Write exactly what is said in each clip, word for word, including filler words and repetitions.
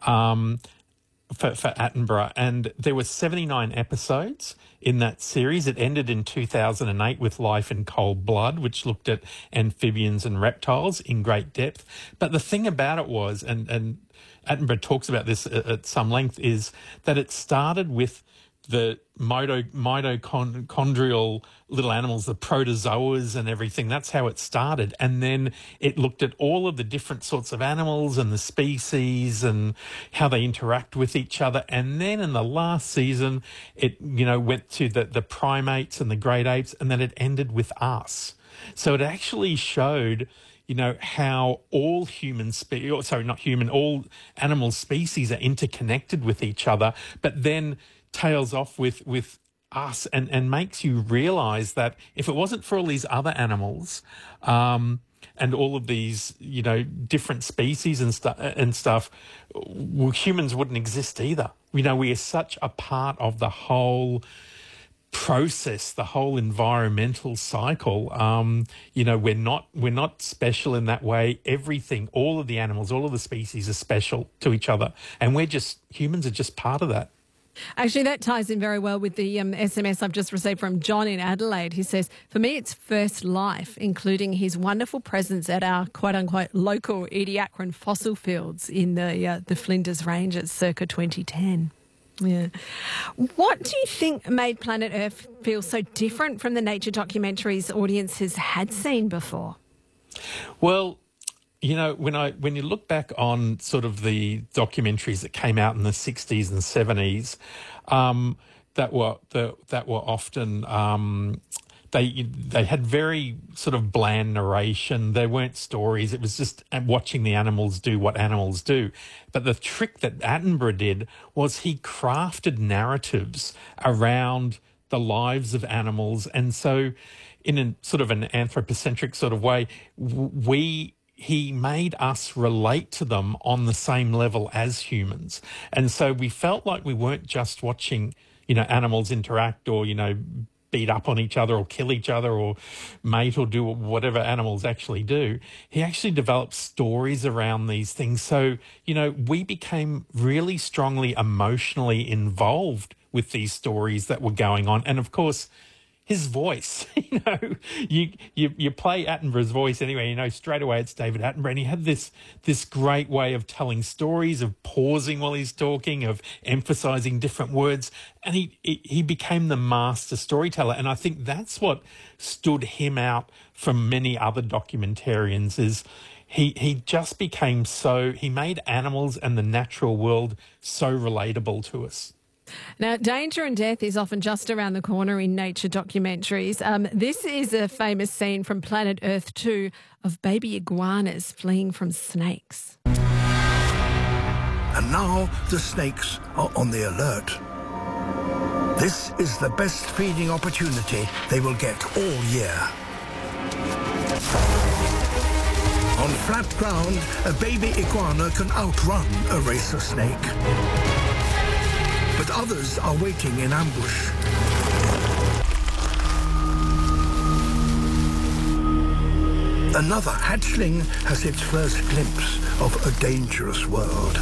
Um, For, for Attenborough, and there were seventy-nine episodes in that series. It ended in two thousand eight with Life in Cold Blood, which looked at amphibians and reptiles in great depth. But the thing about it was, and, and Attenborough talks about this at, at some length, is that it started with the mito, mitochondrial little animals, the protozoas and everything. That's how it started. And then it looked at all of the different sorts of animals and the species and how they interact with each other. And then in the last season, it, you know, went to the, the primates and the great apes, and then it ended with us. So it actually showed, you know, how all human spe- sorry, not human, all animal species are interconnected with each other, but then tails off with, with us and, and makes you realise that if it wasn't for all these other animals um, and all of these, you know, different species and, stu- and stuff, well, humans wouldn't exist either. You know, we are such a part of the whole process, the whole environmental cycle. Um, you know, we're not we're not special in that way. Everything, all of the animals, all of the species are special to each other, and we're just humans are just part of that. Actually, that ties in very well with the um, S M S I've just received from John in Adelaide. He says, for me, it's first life, including his wonderful presence at our quote-unquote local Ediacaran fossil fields in the uh, the Flinders Ranges circa twenty ten. Yeah. What do you think made Planet Earth feel so different from the nature documentaries audiences had seen before? Well, you know, when I when you look back on sort of the documentaries that came out in the sixties and seventies, um, that were the, that were often um, they they had very sort of bland narration. They weren't stories. It was just watching the animals do what animals do. But the trick that Attenborough did was he crafted narratives around the lives of animals, and so in a sort of an anthropocentric sort of way, we. He made us relate to them on the same level as humans. And so we felt like we weren't just watching, you know, animals interact or, you know, beat up on each other or kill each other or mate or do whatever animals actually do. He actually developed stories around these things. So, you know, we became really strongly emotionally involved with these stories that were going on. And of course, his voice, you know, you, you you play Attenborough's voice anyway, you know, straight away it's David Attenborough. And he had this this great way of telling stories, of pausing while he's talking, of emphasising different words. And he, he he became the master storyteller. And I think that's what stood him out from many other documentarians is he, he just became so, he made animals and the natural world so relatable to us. Now, danger and death is often just around the corner in nature documentaries. Um, this is a famous scene from Planet Earth two of baby iguanas fleeing from snakes. And now the snakes are on the alert. This is the best feeding opportunity they will get all year. On flat ground, a baby iguana can outrun a racer snake. But others are waiting in ambush. Another hatchling has its first glimpse of a dangerous world.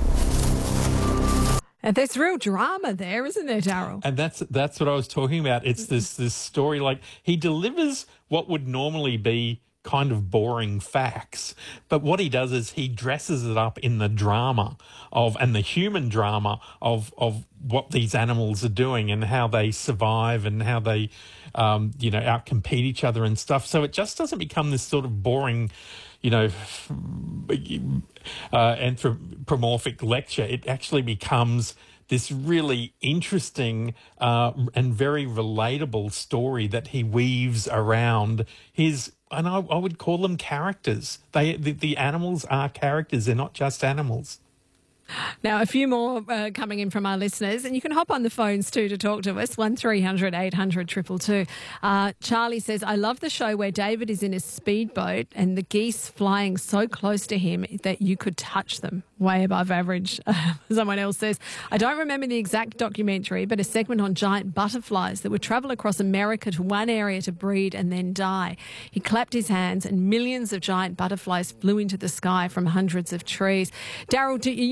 And there's real drama there, isn't there, Daryl? And that's that's what I was talking about. It's this this story, like he delivers what would normally be kind of boring facts, but what he does is he dresses it up in the drama of and the human drama of of what these animals are doing and how they survive and how they um you know outcompete each other and stuff. So it just doesn't become this sort of boring, you know uh anthropomorphic lecture. It actually becomes this really interesting uh, and very relatable story that he weaves around his, and I, I would call them characters. They, the, the animals are characters. They're not just animals. Now, a few more uh, coming in from our listeners, and you can hop on the phones too to talk to us, one three hundred eight hundred two two two. Uh, Charlie says, I love the show where David is in a speedboat and the geese flying so close to him that you could touch them, way above average. Uh, someone else says, I don't remember the exact documentary, but a segment on giant butterflies that would travel across America to one area to breed and then die. He clapped his hands and millions of giant butterflies flew into the sky from hundreds of trees. Daryl, do you